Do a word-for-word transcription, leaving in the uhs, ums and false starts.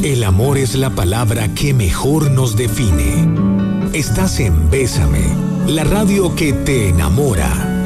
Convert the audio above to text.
El amor es la palabra que mejor nos define. Estás en Bésame, la radio que te enamora.